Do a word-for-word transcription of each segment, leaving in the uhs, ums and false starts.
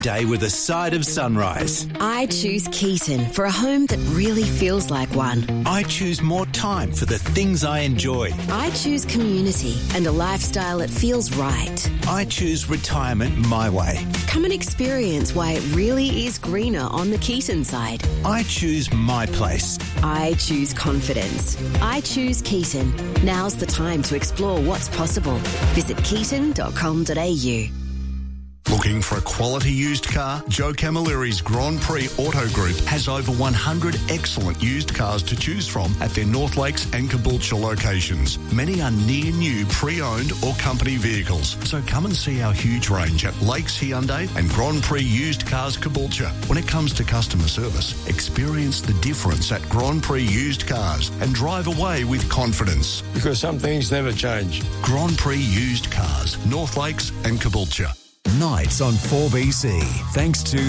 Day with a side of sunrise. I choose Keaton for a home that really feels like one. I choose more time for the things I enjoy. I choose community and a lifestyle that feels right. I choose retirement my way. Come and experience why it really is greener on the Keaton side. I choose my place. I choose confidence. I choose Keaton. Now's the time to explore what's possible. Visit keaton dot com dot a u. Looking for a quality used car? Joe Camilleri's Grand Prix Auto Group has over one hundred excellent used cars to choose from at their North Lakes and Caboolture locations. Many are near new pre-owned or company vehicles. So come and see our huge range at Lakes Hyundai and Grand Prix Used Cars Caboolture. When it comes to customer service, experience the difference at Grand Prix Used Cars and drive away with confidence. Because some things never change. Grand Prix Used Cars, North Lakes and Caboolture. Nights on four B C, thanks to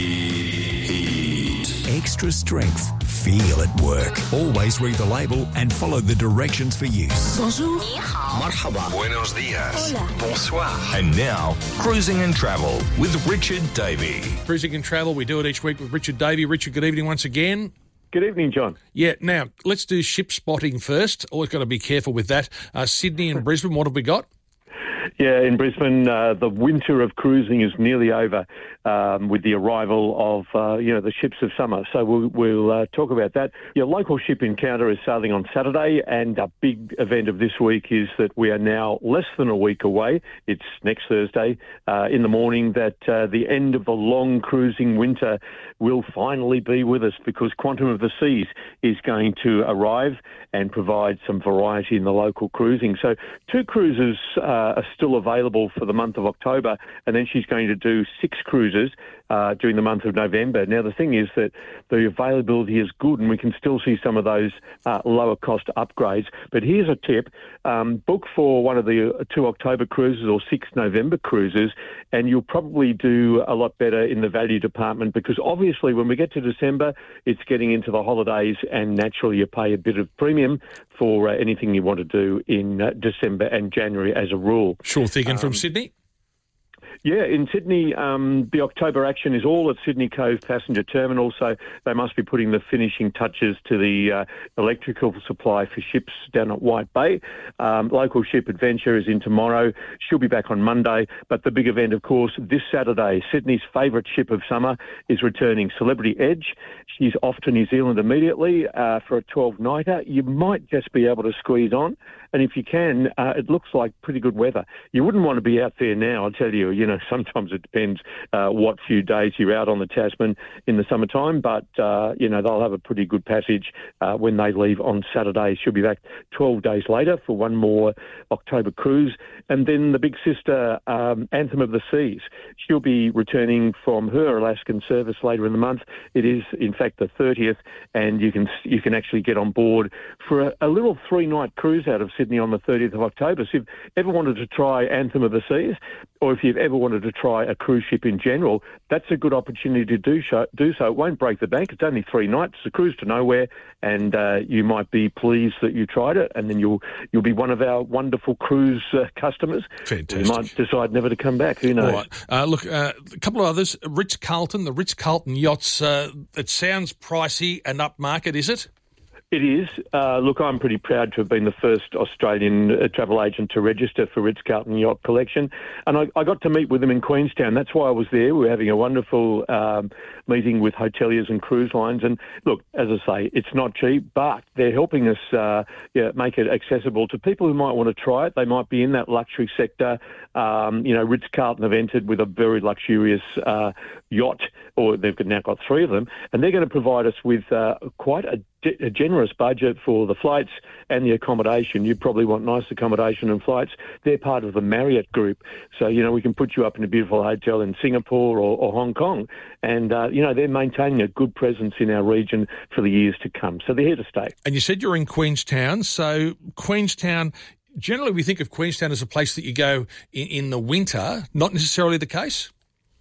Heat. Extra strength. Feel at work. Always read the label and follow the directions for use. Bonjour. Marhaba. Buenos dias. Hola. Bonsoir. And now, Cruising and Travel with Richard Davey. Cruising and Travel, we do it each week with Richard Davey. Richard, good evening once again. Good evening, John. Yeah, now, let's do ship spotting first. Always got to be careful with that. Uh, Sydney and Brisbane, what have we got? Yeah, in Brisbane, uh, the winter of cruising is nearly over um, with the arrival of, uh, you know, the ships of summer. So we'll, we'll uh, talk about that. Your local ship encounter is sailing on Saturday, and a big event of this week is that we are now less than a week away. It's next Thursday uh, in the morning that uh, the end of the long cruising winter will finally be with us, because Quantum of the Seas is going to arrive and provide some variety in the local cruising. So two cruises uh, are still available for the month of October, and then she's going to do six cruises uh, during the month of November. Now, the thing is that the availability is good, and we can still see some of those uh, lower-cost upgrades. But here's a tip. Um, book for one of the two October cruises or six November cruises, and you'll probably do a lot better in the value department, because obviously when we get to December, it's getting into the holidays, and naturally you pay a bit of premium for uh, anything you want to do in uh, December and January as a rule. Sure thing. And um, from Sydney? Yeah, in Sydney, um, the October action is all at Sydney Cove Passenger Terminal, so they must be putting the finishing touches to the uh, electrical supply for ships down at White Bay. Um, local ship Adventure is in tomorrow. She'll be back on Monday, but the big event, of course, this Saturday, Sydney's favourite ship of summer is returning, Celebrity Edge. She's off to New Zealand immediately uh, for a twelve-nighter. You might just be able to squeeze on, and if you can, uh, it looks like pretty good weather. You wouldn't want to be out there now, I'll tell you. You know, sometimes it depends uh, what few days you're out on the Tasman in the summertime, but, uh, you know, they'll have a pretty good passage uh, when they leave on Saturday. She'll be back twelve days later for one more October cruise. And then the big sister, um, Anthem of the Seas, she'll be returning from her Alaskan service later in the month. It is, in fact, the thirtieth, and you can you can actually get on board for a, a little three-night cruise out of Sydney on the thirtieth of October. So if you've ever wanted to try Anthem of the Seas, or if you've ever wanted to try a cruise ship in general, that's a good opportunity to do so. Do so. It won't break the bank. It's only three nights, a cruise to nowhere, and uh, you might be pleased that you tried it, and then you'll you'll be one of our wonderful cruise uh, customers. Fantastic. You might decide never to come back. Who knows? All right. Uh, look, uh, a couple of others. Ritz-Carlton, the Ritz-Carlton yachts. Uh, it sounds pricey and upmarket, is it? It is. Uh, look, I'm pretty proud to have been the first Australian uh, travel agent to register for Ritz-Carlton Yacht Collection. And I, I got to meet with them in Queenstown. That's why I was there. We were having a wonderful um, meeting with hoteliers and cruise lines. And look, as I say, it's not cheap, but they're helping us uh, yeah, make it accessible to people who might want to try it. They might be in that luxury sector. Um, you know, Ritz-Carlton have entered with a very luxurious uh, yacht, or they've now got three of them, and they're going to provide us with uh, quite a a generous budget for the flights and the accommodation. You probably want nice accommodation and flights. They're part of the Marriott group. So, you know, we can put you up in a beautiful hotel in Singapore or, or Hong Kong. And, uh, you know, they're maintaining a good presence in our region for the years to come. So they're here to stay. And you said you're in Queenstown. So Queenstown, generally we think of Queenstown as a place that you go in, in the winter, not necessarily the case?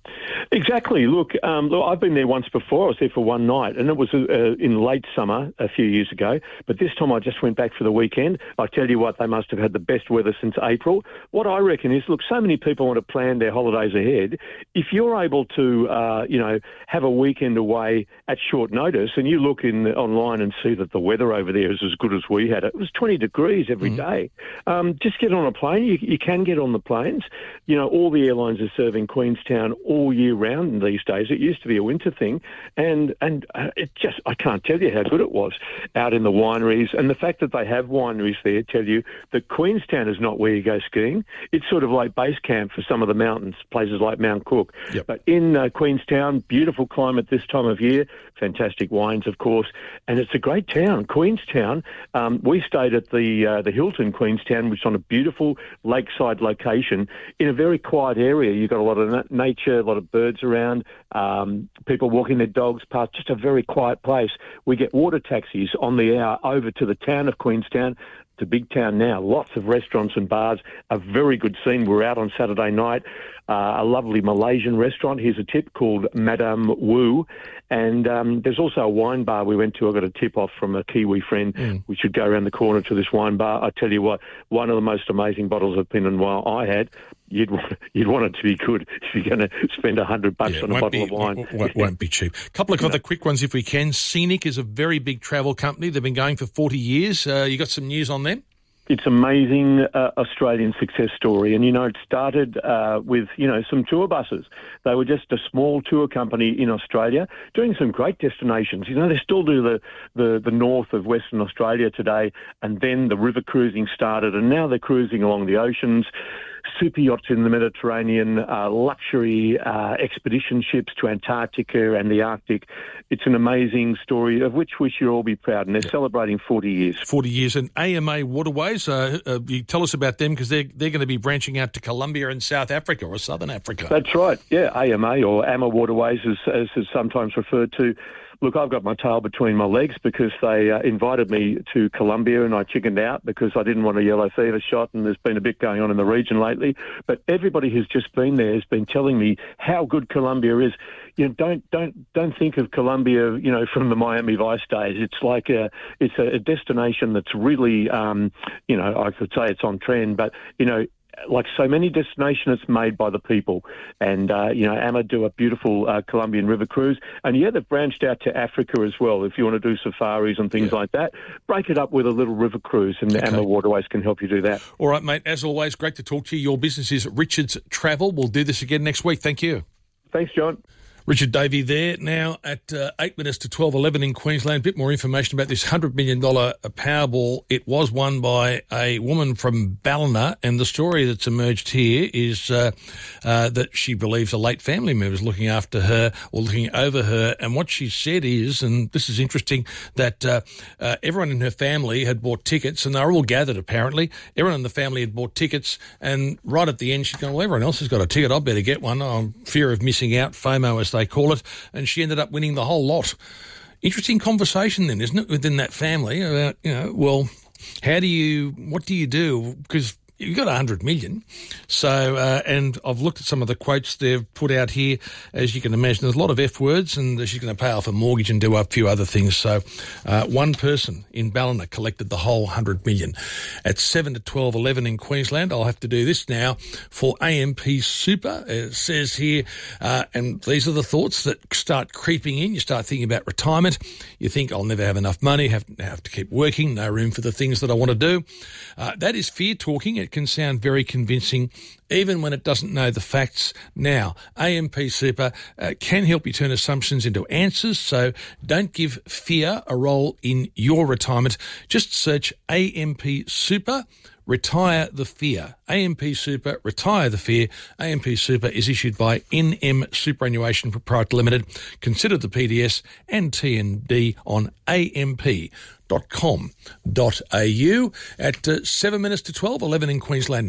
Exactly. Look, um, look, I've been there once before. I was there for one night, and it was uh, in late summer a few years ago. But this time I just went back for the weekend. I tell you what, they must have had the best weather since April. What I reckon is, look, so many people want to plan their holidays ahead. If you're able to, uh, you know, have a weekend away at short notice, and you look in online and see that the weather over there is as good as we had, it was twenty degrees every mm. day. Um, just get on a plane. You, you can get on the planes. You know, all the airlines are serving Queenstown all year round these days. It used to be a winter thing, and and uh, it just, I can't tell you how good it was out in the wineries. And the fact that they have wineries there tell you that Queenstown is not where you go skiing. It's sort of like base camp for some of the mountains, places like Mount Cook. Yep. But in uh, Queenstown, beautiful climate this time of year, fantastic wines, of course, and it's a great town. Queenstown, um, we stayed at the uh, the Hilton Queenstown, which is on a beautiful lakeside location in a very quiet area. You've got a lot of na- nature, a lot of birds around, um, people walking their dogs past, just a very quiet place. We get water taxis on the hour over to the town of Queenstown. It's a big town now. Lots of restaurants and bars. A very good scene. We're out on Saturday night. Uh, a lovely Malaysian restaurant. Here's a tip called Madame Wu. And um, there's also a wine bar we went to. I got a tip off from a Kiwi friend. Mm. We should go around the corner to this wine bar. I tell you what, one of the most amazing bottles of Pinot Noir I had. You'd want, you'd want it to be good if you're going to spend a hundred bucks yeah, on a bottle be, of wine. W- w- won't be cheap. A couple of other no. quick ones if we can. Scenic is a very big travel company. They've been going for forty years. Uh, you got some news on them? It's amazing uh, Australian success story. And, you know, it started uh, with, you know, some tour buses. They were just a small tour company in Australia doing some great destinations. You know, they still do the, the, the north of Western Australia today, and then the river cruising started, and now they're cruising along the oceans. Super yachts in the Mediterranean, uh, luxury uh, expedition ships to Antarctica and the Arctic. It's an amazing story of which we should all be proud, and they're yeah. celebrating forty years. forty years. And A M A Waterways, uh, uh, you tell us about them, because they're, they're going to be branching out to Colombia and South Africa or Southern Africa. That's right, yeah, A M A or A M A Waterways as, as is sometimes referred to. Look, I've got my tail between my legs because they uh, invited me to Colombia and I chickened out because I didn't want a yellow fever shot, and there's been a bit going on in the region lately. But everybody who's just been there has been telling me how good Colombia is. You know, don't don't don't think of Colombia, you know, from the Miami Vice days. It's like a it's a destination that's really, um, you know, I could say it's on trend, but you know. Like so many destinations, it's made by the people. And, uh, you know, A M A do a beautiful uh, Colombian river cruise. And, yeah, they've branched out to Africa as well. If you want to do safaris and things yeah. like that, break it up with a little river cruise, and okay. A M A Waterways can help you do that. All right, mate. As always, great to talk to you. Your business is Richard's Travel. We'll do this again next week. Thank you. Thanks, John. Richard Davey there now at uh, eight minutes to twelve eleven in Queensland. A bit more information about this one hundred million dollars Powerball. It was won by a woman from Ballina, and the story that's emerged here is uh, uh, that she believes a late family member is looking after her or looking over her. And what she said is, and this is interesting, that uh, uh, everyone in her family had bought tickets, and they were all gathered apparently. Everyone in the family had bought tickets, and right at the end she's going, well, everyone else has got a ticket, I better get one. I'm fear of missing out, FOMO as they call it, and she ended up winning the whole lot. Interesting conversation then, isn't it, within that family about, you know, well, how do you, what do you do? Because you've got one hundred million. So, uh, and I've looked at some of the quotes they've put out here. As you can imagine, there's a lot of F words, and she's going to pay off a mortgage and do a few other things. So, uh, one person in Ballina collected the whole one hundred million. At seven to twelve eleven in Queensland, I'll have to do this now for A M P Super. It says here, uh, and these are the thoughts that start creeping in. You start thinking about retirement. You think, I'll never have enough money, have, have to keep working, no room for the things that I want to do. Uh, that is fear talking. It can sound very convincing, even when it doesn't know the facts. Now, A M P Super uh, can help you turn assumptions into answers, so don't give fear a role in your retirement. Just search A M P Super, Retire the Fear. A M P Super, Retire the Fear. A M P Super is issued by N M Superannuation Proprietary Limited. Consider the P D S and T N D on A M P dot com dot A U at uh, seven minutes to twelve, eleven in Queensland now.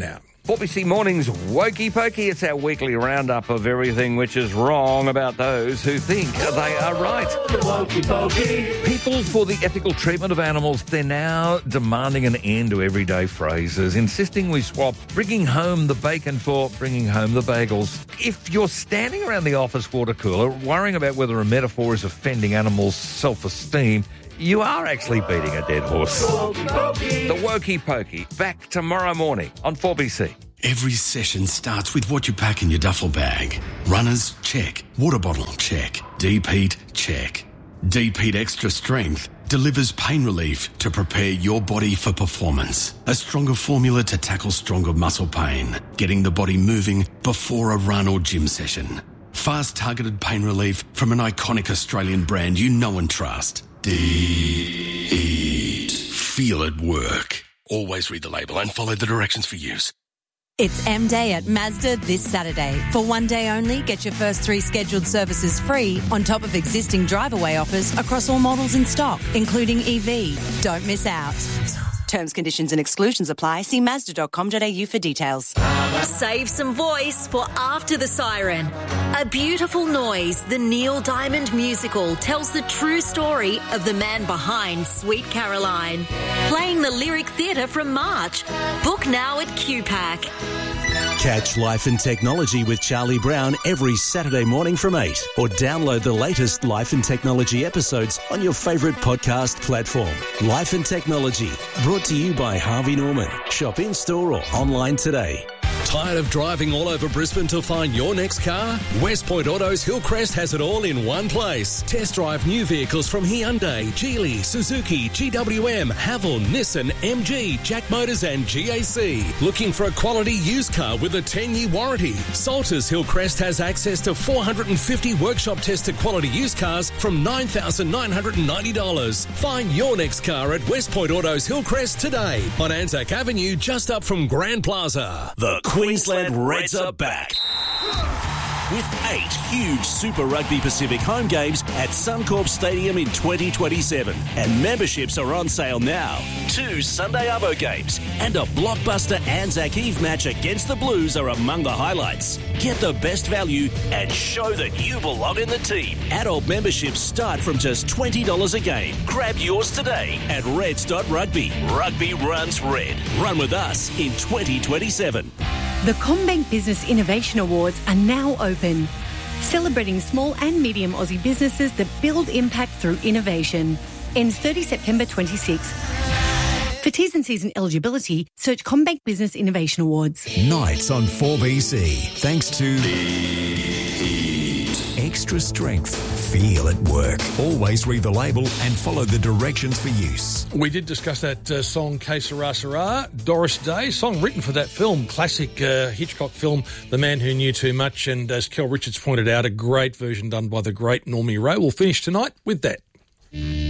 four B C Mornings Wokey Pokey. It's our weekly roundup of everything which is wrong about those who think they are right. Wokey Pokey. People for the ethical treatment of animals, they're now demanding an end to everyday phrases, insisting we swap bringing home the bacon for bringing home the bagels. If you're standing around the office water cooler worrying about whether a metaphor is offending animals' self-esteem, you are actually beating a dead horse. The Wokey Pokey, back tomorrow morning on four B C. Every session starts with what you pack in your duffel bag. Runners, check. Water bottle, check. Deep heat, check. Deep Heat Extra Strength delivers pain relief to prepare your body for performance. A stronger formula to tackle stronger muscle pain, getting the body moving before a run or gym session. Fast targeted pain relief from an iconic Australian brand you know and trust. Deep Heat. Feel it work. Always read the label and follow the directions for use. It's M-Day at Mazda this Saturday. For one day only, get your first three scheduled services free on top of existing drive-away offers across all models in stock, including E V. Don't miss out. Terms, conditions and exclusions apply. See mazda dot com dot a u for details. Save some voice for After the Siren. A beautiful noise, the Neil Diamond musical tells the true story of the man behind Sweet Caroline. Playing the Lyric Theatre from March. Book now at Q PAC. Catch Life and Technology with Charlie Brown every Saturday morning from eight, or download the latest Life and Technology episodes on your favourite podcast platform. Life and Technology, brought to you by Harvey Norman. Shop in-store or online today. Tired of driving all over Brisbane to find your next car? West Point Autos Hillcrest has it all in one place. Test drive new vehicles from Hyundai, Geely, Suzuki, G W M, Haval, Nissan, M G, Jack Motors and G A C. Looking for a quality used car with a ten-year warranty? Salters Hillcrest has access to four hundred fifty workshop-tested quality used cars from nine thousand nine hundred ninety dollars. Find your next car at West Point Autos Hillcrest today on Anzac Avenue, just up from Grand Plaza. The Queensland Reds are back with eight huge Super Rugby Pacific home games at Suncorp Stadium in twenty twenty-seven. And memberships are on sale now. Two Sunday Arvo games and a blockbuster Anzac Eve match against the Blues are among the highlights. Get the best value and show that you belong in the team. Adult memberships start from just twenty dollars a game. Grab yours today at reds dot rugby. Rugby runs red. Run with us in twenty twenty-seven. The CommBank Business Innovation Awards are now open, celebrating small and medium Aussie businesses that build impact through innovation. Ends thirtieth September twenty-sixth. For T's and C's and eligibility, search CommBank Business Innovation Awards. Nights on four B C, thanks to Extra Strength. Feel it work. Always read the label and follow the directions for use. We did discuss that uh, song, Que Sera Sera, Doris Day, song written for that film, classic uh, Hitchcock film, The Man Who Knew Too Much, and as Kel Richards pointed out, a great version done by the great Normie Rowe. We'll finish tonight with that.